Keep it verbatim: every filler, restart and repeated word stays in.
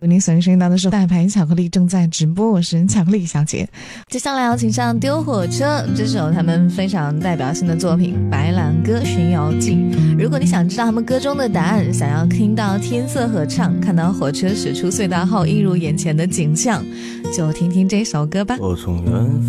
为您所听到的是大牌巧克力正在直播，我是巧克力小姐。接下来要请上丢火车，这首他们非常代表性的作品《白兰鸽巡游记》。如果你想知道他们歌中的答案，想要听到天色合唱，看到火车驶出隧道后映入眼前的景象，就听听这首歌吧。 我从远